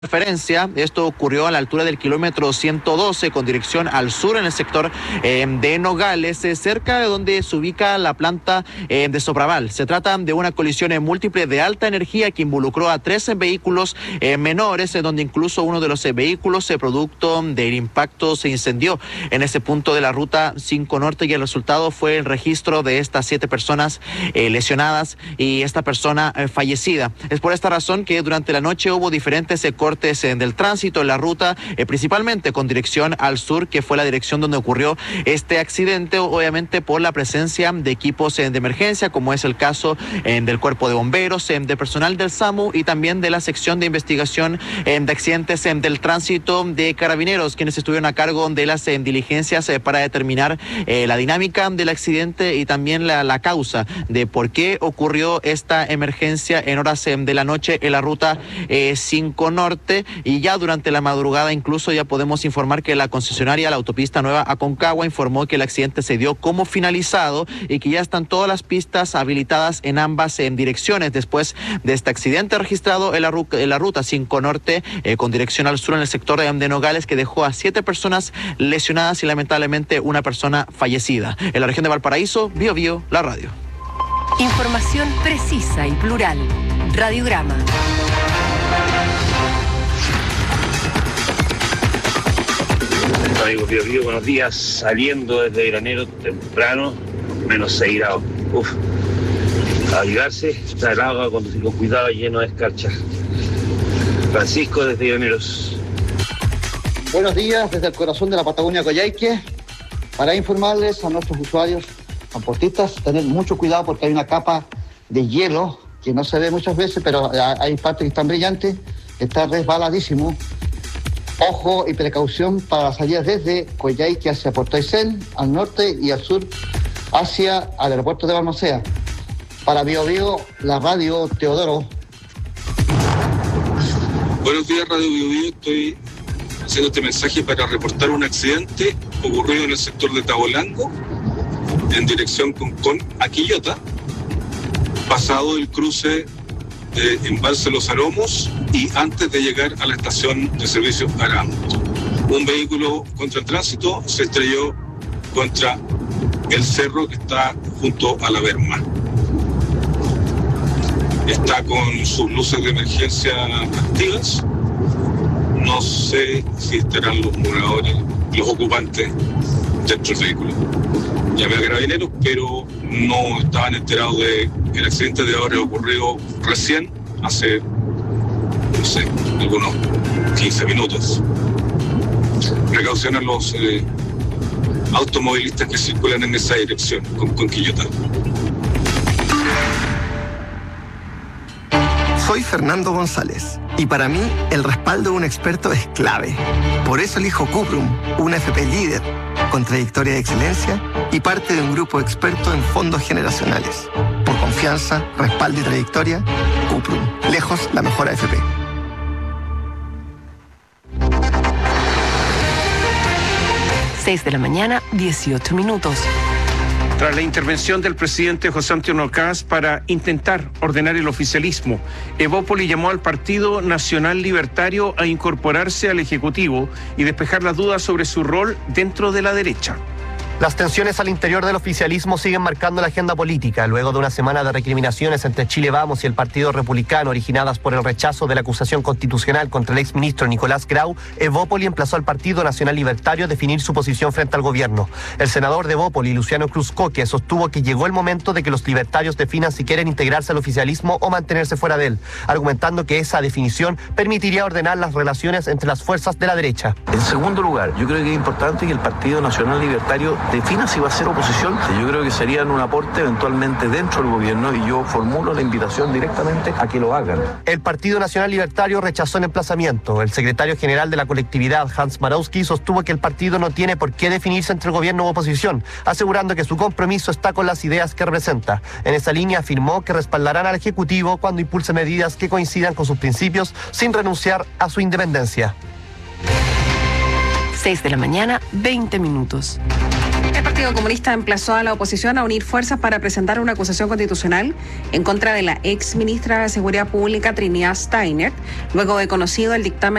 Referencia, esto ocurrió a la altura del kilómetro 112 con dirección al sur en el sector de Nogales, cerca de donde se ubica la planta de Sopraval. Se trata de una colisión múltiple de alta energía que involucró a 13 vehículos menores, donde incluso uno de los vehículos, producto del impacto, se incendió en ese punto de la ruta 5 Norte, y el resultado fue el registro de estas 7 personas lesionadas y esta persona fallecida. Es por esta razón que durante la noche hubo diferentes cortes del tránsito en la ruta, principalmente con dirección al sur, que fue la dirección donde ocurrió este accidente, obviamente por la presencia de equipos de emergencia, como es el caso del Cuerpo de Bomberos, de personal del SAMU y también de la sección de investigación de accidentes del tránsito de Carabineros, quienes estuvieron a cargo de las diligencias para determinar la dinámica del accidente y también la causa de por qué ocurrió esta emergencia en horas de la noche en la ruta 5 Norte. Y ya durante la madrugada incluso ya podemos informar que la concesionaria, la autopista Nueva Aconcagua, informó que el accidente se dio como finalizado y que ya están todas las pistas habilitadas en ambas direcciones después de este accidente registrado en la ruta 5 Norte con dirección al sur en el sector de Nogales, que dejó a 7 personas lesionadas y lamentablemente una persona fallecida. En la región de Valparaíso, Bio Bio, la radio. Información precisa y plural. Radiograma. Amigos Bio Bio, buenos días. Saliendo desde Granero temprano, menos 6 grados. A abrigarse, está el agua, conducir con cuidado, lleno de escarcha. Francisco desde Graneros. Buenos días desde el corazón de la Patagonia Coyhaique, para informarles a nuestros usuarios transportistas tener mucho cuidado porque hay una capa de hielo que no se ve muchas veces, pero hay partes que están brillantes, está resbaladísimo. Ojo y precaución para las salidas desde Coyhaique hacia Puerto Aysén, al norte, y al sur hacia el aeropuerto de Balmaceda. Para Bio Bio, la radio Teodoro. Buenos días, Radio Bio Bio. Estoy haciendo este mensaje para reportar un accidente ocurrido en el sector de Tabolango, en dirección Concón a Quillota, pasado el cruce de Embalse Los Aromos y antes de llegar a la estación de servicio Aramo. Un vehículo contra el tránsito se estrelló contra el cerro que está junto a la berma. Está con sus luces de emergencia activas. No sé si estarán los moradores, los ocupantes dentro del vehículo. Llamé a Carabineros, pero no estaban enterados de que el accidente de ahora ocurrió recién, hace, no sé, algunos 15 minutos. Precaución a los automovilistas que circulan en esa dirección, con Quillota. Soy Fernando González y para mí el respaldo de un experto es clave. Por eso elijo Cuprum, una FP líder, con trayectoria de excelencia y parte de un grupo experto en fondos generacionales. Por confianza, respaldo y trayectoria, Cuprum, lejos la mejor AFP. Seis de la mañana, 18 minutos. Tras la intervención del presidente José Antonio Kast para intentar ordenar el oficialismo, Evópoli llamó al Partido Nacional Libertario a incorporarse al Ejecutivo y despejar las dudas sobre su rol dentro de la derecha. Las tensiones al interior del oficialismo siguen marcando la agenda política. Luego de una semana de recriminaciones entre Chile Vamos y el Partido Republicano, originadas por el rechazo de la acusación constitucional contra el exministro Nicolás Grau, Evópoli emplazó al Partido Nacional Libertario a definir su posición frente al gobierno. El senador de Evópoli, Luciano Cruzcoque, sostuvo que llegó el momento de que los libertarios definan si quieren integrarse al oficialismo o mantenerse fuera de él, argumentando que esa definición permitiría ordenar las relaciones entre las fuerzas de la derecha. En segundo lugar, yo creo que es importante que el Partido Nacional Libertario defina si va a ser oposición. Yo creo que serían un aporte eventualmente dentro del gobierno y yo formulo la invitación directamente a que lo hagan. El Partido Nacional Libertario rechazó el emplazamiento. El secretario general de la colectividad, Hans Marowski, sostuvo que el partido no tiene por qué definirse entre gobierno u oposición, asegurando que su compromiso está con las ideas que representa. En esa línea afirmó que respaldarán al Ejecutivo cuando impulse medidas que coincidan con sus principios sin renunciar a su independencia. 6 de la mañana, 20 minutos. El Partido Partido Comunista emplazó a la oposición a unir fuerzas para presentar una acusación constitucional en contra de la ex ministra de Seguridad Pública, Trinidad Steiner, luego de conocido el dictamen